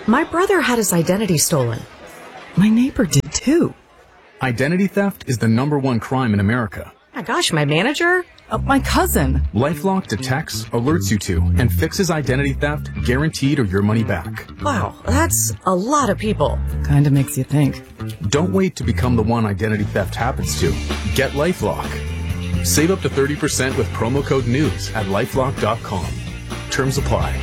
My brother had his identity stolen. My neighbor did too. Identity theft is the #1 crime in America. My gosh, my manager? My cousin. LifeLock detects, alerts you to, and fixes identity theft, guaranteed or your money back. Wow, that's a lot of people. Kinda makes you think. Don't wait to become the one identity theft happens to. Get LifeLock. Save up to 30% with promo code NEWS at LifeLock.com. Terms apply.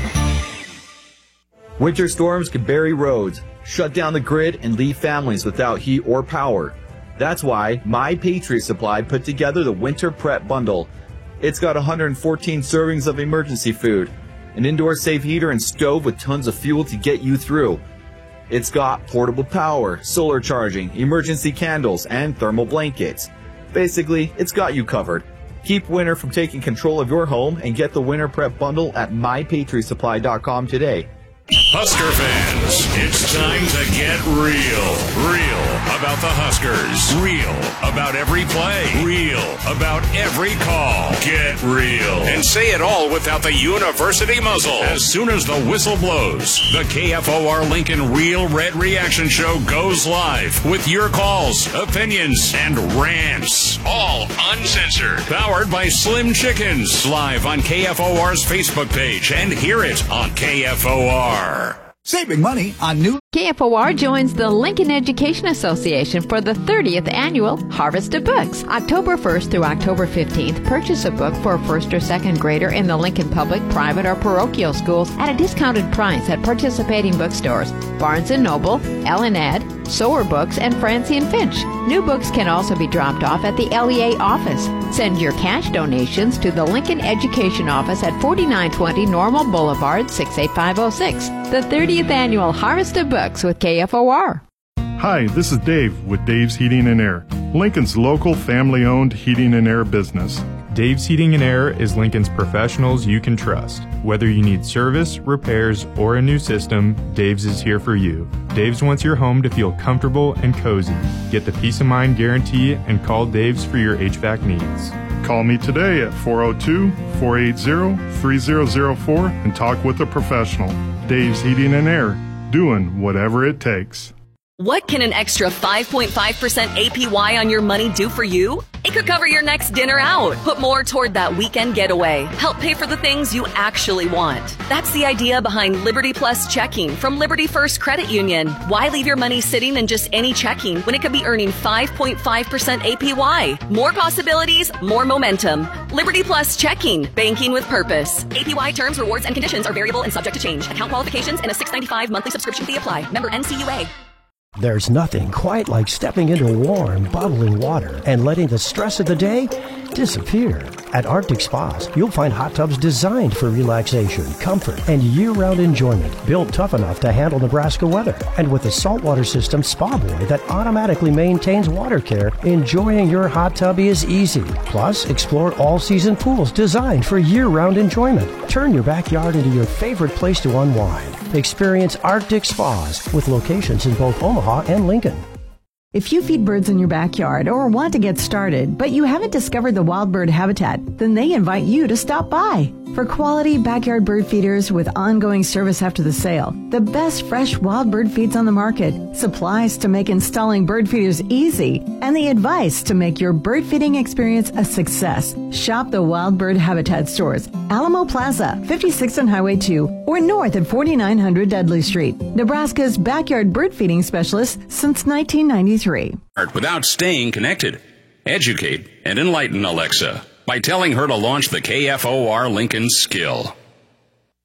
Winter storms can bury roads, shut down the grid, and leave families without heat or power. That's why My Patriot Supply put together the Winter Prep Bundle. It's got 114 servings of emergency food, an indoor safe heater and stove with tons of fuel to get you through. It's got portable power, solar charging, emergency candles, and thermal blankets. Basically, it's got you covered. Keep winter from taking control of your home and get the Winter Prep Bundle at MyPatriotSupply.com today. Husker fans, it's time to get real. Real about the Huskers. Real about every play. Real about every call. Get real. And say it all without the university muzzle. As soon as the whistle blows, the KFOR Lincoln Real Red Reaction Show goes live with your calls, opinions, and rants. All uncensored. Powered by Slim Chickens. Live on KFOR's Facebook page and hear it on KFOR. Saving money on new... KFOR joins the Lincoln Education Association for the 30th annual Harvest of Books. October 1st through October 15th, purchase a book for a first or second grader in the Lincoln Public, private, or parochial schools at a discounted price at participating bookstores. Barnes & Noble, Ellen Ed, Sower Books, and Francie and Finch. New books can also be dropped off at the LEA office. Send your cash donations to the Lincoln Education Office at 4920 Normal Boulevard, 68506. The 30th annual Harvest of Books with KFOR. Hi, this is Dave with Dave's Heating and Air, Lincoln's local family-owned heating and air business. Dave's Heating and Air is Lincoln's professionals you can trust. Whether you need service, repairs, or a new system, Dave's is here for you. Dave's wants your home to feel comfortable and cozy. Get the peace of mind guarantee and call Dave's for your HVAC needs. Call me today at 402-480-3004 and talk with a professional. Dave's Heating and Air, doing whatever it takes. What can an extra 5.5% APY on your money do for you? It could cover your next dinner out, put more toward that weekend getaway, help pay for the things you actually want. That's the idea behind Liberty Plus checking from Liberty First Credit Union. Why leave your money sitting in just any checking when it could be earning 5.5% APY? More possibilities, more momentum. Liberty Plus checking, banking with purpose. APY terms, rewards, and conditions are variable and subject to change. Account qualifications and a $6.95 monthly subscription fee apply. Member NCUA. There's nothing quite like stepping into warm, bubbling water and letting the stress of the day disappear. At Arctic Spas, you'll find hot tubs designed for relaxation, comfort, and year-round enjoyment, built tough enough to handle Nebraska weather. And with a saltwater system Spa Boy that automatically maintains water care, enjoying your hot tub is easy. Plus, explore all-season pools designed for year-round enjoyment. Turn your backyard into your favorite place to unwind. Experience Arctic Spas with locations in both Omaha and Lincoln. If you feed birds in your backyard or want to get started, but you haven't discovered the wild bird habitat, then they invite you to stop by. For quality backyard bird feeders with ongoing service after the sale, the best fresh wild bird feeds on the market, supplies to make installing bird feeders easy, and the advice to make your bird feeding experience a success. Shop the Wild Bird Habitat stores, Alamo Plaza, 56th and Highway 2, or north at 4900 Dudley Street. Nebraska's backyard bird feeding specialist since 1993. Without staying connected. Educate and enlighten Alexa by telling her to launch the KFOR Lincoln skill.